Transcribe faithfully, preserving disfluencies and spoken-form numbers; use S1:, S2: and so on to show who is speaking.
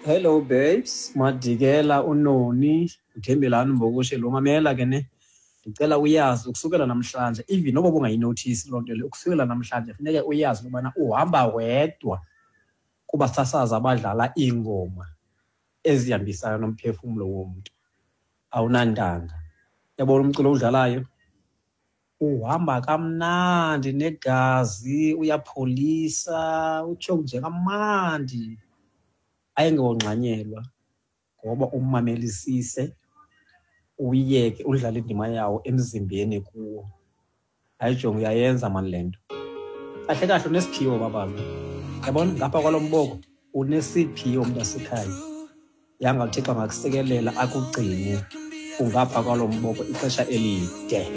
S1: Hello babes, madikela uNoni, uThembelani Mbokushe lo mamela ke ne. Ngicela uyazi ukusukela namhlanje even noba bungayinotice loo nto le ukusukela namhlanje funeke uyazi ubana uhamba wedwa kuba sasaza abadlala ingoma ezihambisana nomphefumulo womuntu. Awunandanga. Yabona umculo odlalayo uhamba kamnandi negazi, uyapholisa, utsho nje kamnandi. Ayingongxanyelwa ngoba ummamelisise uyeke udlala indima yawo emzimbeni kuwo. Hayi jonga uyayenza mani lento. Kahle kahle unesiphiwo babami. Yabona ngapha kwalomboko unesiphiwo mntasekhaya. Yanga uThixo angakusekelela akugcine ungapha kwalomboko ixesha elide.